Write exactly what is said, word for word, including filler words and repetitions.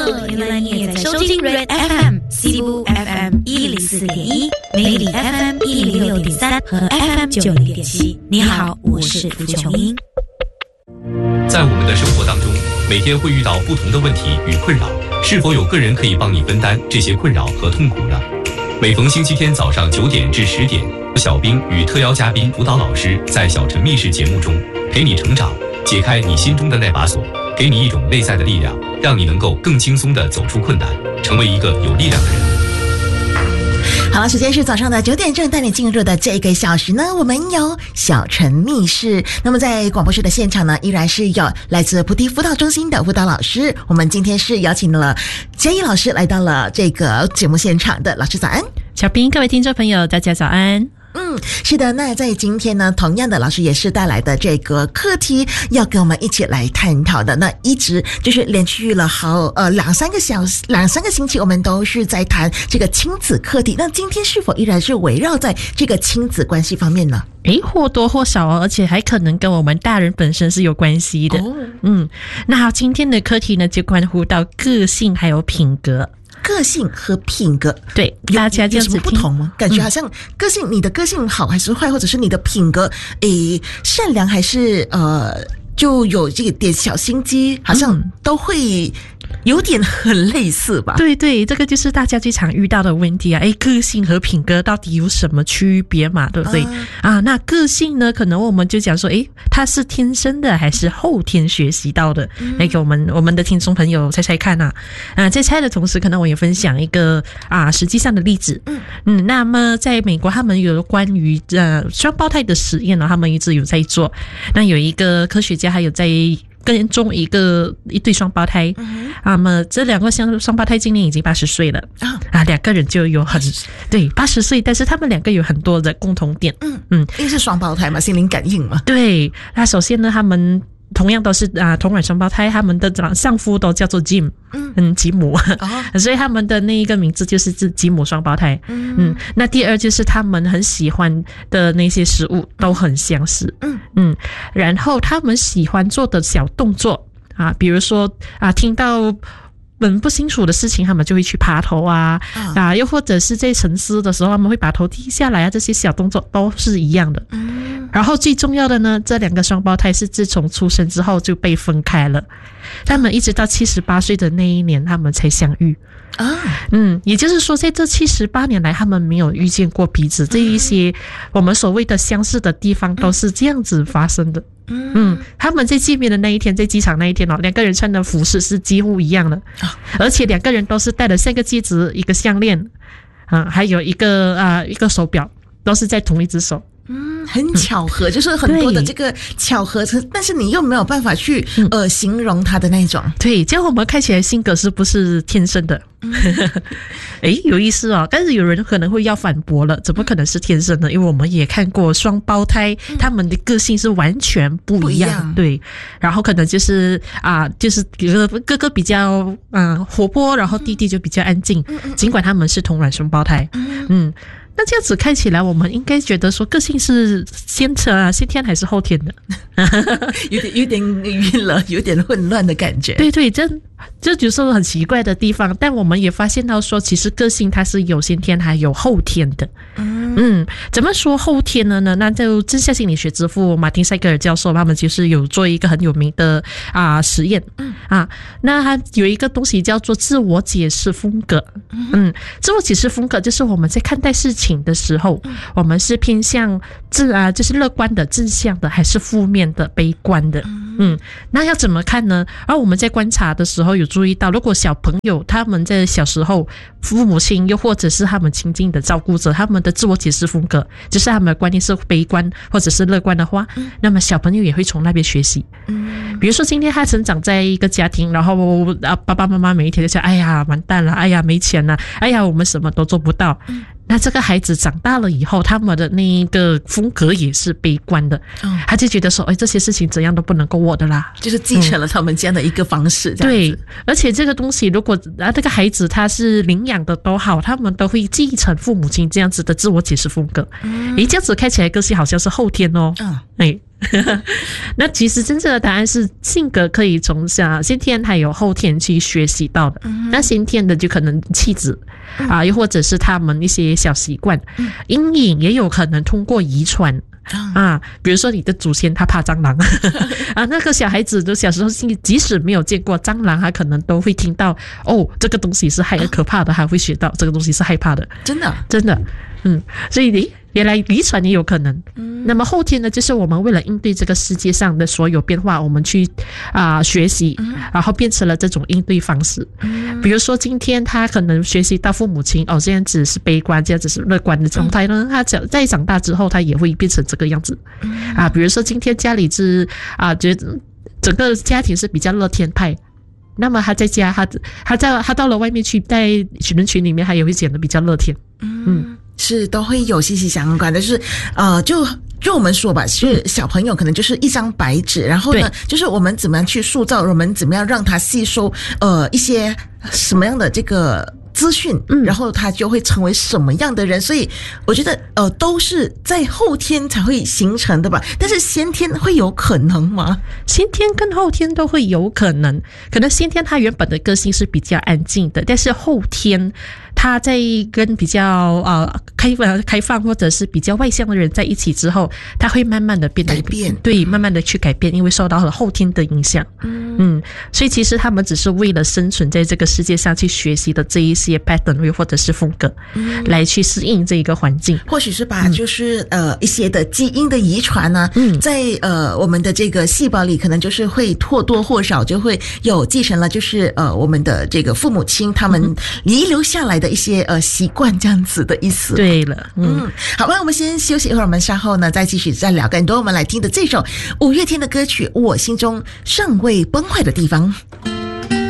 哦，原来你也在收听 Red F M、西部 F M 一零四点一、美丽 F M 一零六点三和 F M 九零点七。你好，我是涂琼英。 在我们的生活当中，每天会遇到不同的问题与困扰，是否有个人可以帮你分担这些困扰和痛苦呢？每逢星期天早上九点至十点，小兵与特邀嘉宾辅导老师在小陈密室节目中陪你成长，解开你心中的那把锁，给你一种内在的力量，让你能够更轻松地走出困难，成为一个有力量的人。 好了，时间是早上的九点正，带你进入的这个小时呢，我们有小陈密室。那么在广播室的现场呢，依然是有来自菩提辅导中心的辅导老师。我们今天是邀请了嘉义老师来到了这个节目现场的。老师早安。 小兵，各位听众朋友大家早安。 嗯，是的，那在今天呢，同样的老师也是带来的这个课题要跟我们一起来探讨的。那一直就是连续了好呃两三个小时两三个星期，我们都是在谈这个亲子课题。那今天是否依然是围绕在这个亲子关系方面呢？ 诶，或多或少哦，而且还可能跟我们大人本身是有关系的。哦、嗯，那好，今天的课题呢，就关乎到个性还有品格。 个性和品格， 对，大家这样子有什么不同吗？感觉好像个性，你的个性好还是坏，或者是你的品格，诶，善良还是呃，就有这个点小心机，好像都会有点很类似吧？ 对对，这个就是大家最常遇到的问题啊！诶，个性和品格到底有什么区别嘛？对不对？啊, 啊，那个性呢，可能我们就讲说，诶，它是天生的还是后天学习到的？来、嗯、给我们我们的听众朋友猜猜看啊！啊，在猜的同时，可能我也分享一个啊实际上的例子。嗯嗯，那么在美国，他们有关于呃双胞胎的实验呢，他们一直有在做。那有一个科学家还有在跟踪一个一对双胞胎，嗯、啊，那么这两个双双胞胎今年已经八十岁了啊，啊，两个人就有很对八十岁，但是他们两个有很多的共同点，嗯嗯，因为是双胞胎嘛，心灵感应嘛， 对。那首先呢，他们同样都是啊同卵双胞胎，他们的丈夫都叫做 Jim， 嗯，吉姆，哦、所以他们的那一个名字就是吉姆双胞胎。嗯, 嗯，那第二就是他们很喜欢的那些食物都很相似。嗯嗯，然后他们喜欢做的小动作啊，比如说啊，听到很不清楚的事情，他们就会去爬头啊、哦、啊，又或者是在沉思的时候，他们会把头低下来啊，这些小动作都是一样的。嗯，然后最重要的呢，这两个双胞胎是自从出生之后就被分开了，他们一直到七十八岁的那一年，他们才相遇。啊，嗯，也就是说，在这七十八年来，他们没有遇见过彼此，这一些我们所谓的相似的地方都是这样子发生的。嗯, 嗯，他们在见面的那一天，在机场那一天哦，两个人穿的服饰是几乎一样的，而且两个人都是戴了三个戒指、一个项链，啊，还有一个啊一个手表，都是在同一只手。 嗯，很巧合，嗯、就是很多的这个巧合，但是你又没有办法去、嗯、呃形容它的那种。 对，这样我们看起来性格是不是天生的？嗯，诶，有意思哦。但是有人可能会要反驳了，怎么可能是天生的？因为我们也看过双胞胎，嗯、他们的个性是完全不一样。不一样对，然后可能就是啊，就是哥哥比较嗯、呃、活泼，然后弟弟就比较安静。嗯、尽管他们是同卵双胞胎，嗯。嗯那这样子看起来，我们应该觉得说个性是先啊先天还是后天的？ 有点有点晕了，有点混乱的感觉。 对对，这这就是很奇怪的地方。但我们也发现到说，其实个性它是有先天还有后天的。嗯嗯，怎么说后天的呢？那就正向心理学之父马丁塞格尔教授，他们就是有做一个很有名的啊实验。嗯啊，那他有一个东西叫做自我解释风格。嗯，自我解释风格就是我们在看待事情的时候，嗯、我们是偏向正啊，就是乐观的、正向的，还是负面的、悲观的？嗯，嗯那要怎么看呢？而我们在观察的时候有注意到，如果小朋友他们在小时候，父母亲又或者是他们亲近的照顾者，他们的自我解释风格，就是他们的观念是悲观或者是乐观的话，嗯、那么小朋友也会从那边学习。嗯，比如说今天他成长在一个家庭，然后啊爸爸妈妈每一天就讲，哎呀完蛋了，哎呀没钱了，哎呀我们什么都做不到。嗯那这个孩子长大了以后，他们的那一个风格也是悲观的，嗯、他就觉得说，哎，这些事情怎样都不能够我的啦， 就是继承了他们这样的一个方式。这样子对，而且这个东西，如果啊这个孩子他是领养的都好，他们都会继承父母亲这样子的自我解释风格。嗯，诶，这样子看起来个性好像是后天哦。嗯，哎。 那其实真正的答案是性格可以从小先天还有后天去学习到的。嗯、那先天的就可能气质、嗯、啊，又或者是他们一些小习惯，嗯、阴影也有可能通过遗传。啊，比如说你的祖先他怕蟑螂啊，那个小孩子的小时候即使没有见过蟑螂，他可能都会听到哦，这个东西是害可怕的，还会学到这个东西是害怕的， 真的真的，嗯，所以你原来遗传也有可能。嗯，那么后天呢，就是我们为了应对这个世界上的所有变化，我们去啊、呃、学习、嗯，然后变成了这种应对方式。嗯，比如说今天他可能学习到父母亲哦，这样子是悲观，这样子是乐观的状态呢，嗯、他在长大之后，他也会变成这个样子。嗯、啊，比如说今天家里是啊，觉得整个家庭是比较乐天派。那么他在家，他他在他到了外面去，在人群里面，他也会显得比较乐天。嗯。嗯， 是都会有息息相关的，就是呃，就就我们说吧，是小朋友可能就是一张白纸，然后呢，就是我们怎么样去塑造，我们怎么样让他吸收呃一些什么样的这个资讯，嗯，然后他就会成为什么样的人。所以我觉得呃都是在后天才会形成的吧，但是先天会有可能吗？ 先天跟后天都会有可能，可能先天他原本的个性是比较安静的，但是后天他在跟比较呃开放开放或者是比较外向的人在一起之后，他会慢慢的变得改变， 对，慢慢的去改变，因为受到了后天的影响。嗯嗯，所以其实他们只是为了生存在这个世界上去学习的这一些 pattern 或者是风格，嗯，来去适应这一个环境。 或许是把就是、嗯、呃一些的基因的遗传呢、啊，嗯，在呃我们的这个细胞里，可能就是会或多或少就会有继承了，就是呃我们的这个父母亲他们遗留下来的一些呃习惯，这样子的意思。 对了，嗯， 嗯好吧，我们先休息一会儿，我们稍后呢再继续再聊更多。我们来听的这首五月天的歌曲《我心中尚未崩坏的地方》。